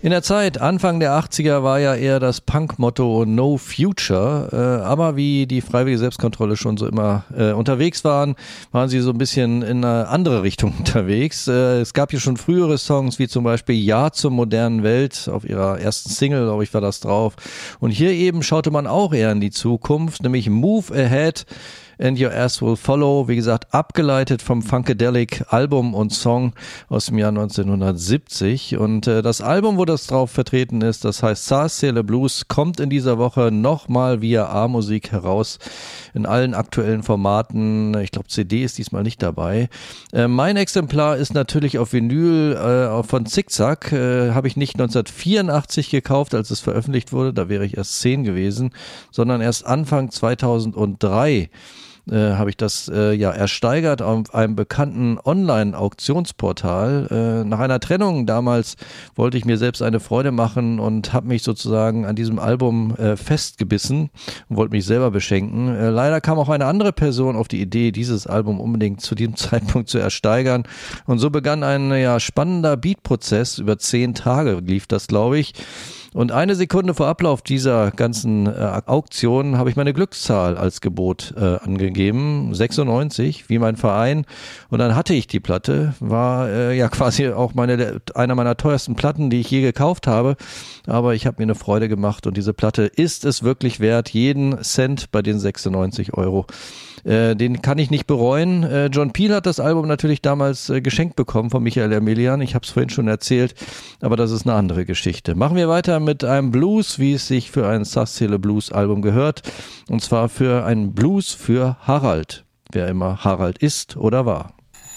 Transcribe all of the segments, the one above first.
In der Zeit, Anfang der 80er, war ja eher das Punk-Motto No Future, aber wie die Freiwillige Selbstkontrolle schon so immer unterwegs waren sie so ein bisschen in eine andere Richtung unterwegs. Es gab hier schon frühere Songs, wie zum Beispiel Ja zur modernen Welt, auf ihrer ersten Single, glaube ich, war das drauf. Und hier eben schaute man auch eher in die Zukunft, nämlich Move Ahead and Your Ass Will Follow, wie gesagt, abgeleitet vom Funkadelic Album und Song aus dem Jahr 1970. Und das Album, wo das drauf vertreten ist, das heißt Sarsaparilla Blues, kommt in dieser Woche nochmal via A-Musik heraus in allen aktuellen Formaten. Ich glaube, CD ist diesmal nicht dabei. Mein Exemplar ist natürlich auf Vinyl von Zickzack. Habe ich nicht 1984 gekauft, als es veröffentlicht wurde, da wäre ich erst 10 gewesen, sondern erst Anfang 2003. Habe ich das ersteigert auf einem bekannten Online-Auktionsportal. Nach einer Trennung damals wollte ich mir selbst eine Freude machen und habe mich sozusagen an diesem Album festgebissen und wollte mich selber beschenken. Leider kam auch eine andere Person auf die Idee, dieses Album unbedingt zu diesem Zeitpunkt zu ersteigern. Und so begann ein spannender Beatprozess. Über 10 Tage lief das, glaube ich. Und eine Sekunde vor Ablauf dieser ganzen Auktion habe ich meine Glückszahl als Gebot angegeben, 96, wie mein Verein. Und dann hatte ich die Platte, war quasi auch einer meiner teuersten Platten, die ich je gekauft habe. Aber ich habe mir eine Freude gemacht und diese Platte ist es wirklich wert, jeden Cent bei den 96 Euro. Den kann ich nicht bereuen. John Peel hat das Album natürlich damals geschenkt bekommen von Michael Emilian. Ich habe es vorhin schon erzählt, aber das ist eine andere Geschichte. Machen wir weiter mit einem Blues, wie es sich für ein Sarsaparilla Blues Album gehört. Und zwar für einen Blues für Harald, wer immer Harald ist oder war.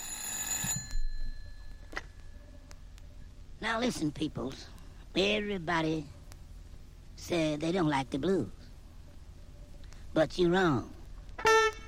Now listen, peoples. Everybody said they don't like the blues. But you're wrong.